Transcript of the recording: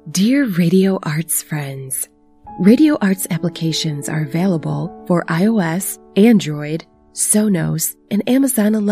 Dear Radio Arts friends, Radio Arts applications are available for iOS, Android, Sonos, and Amazon Alexa.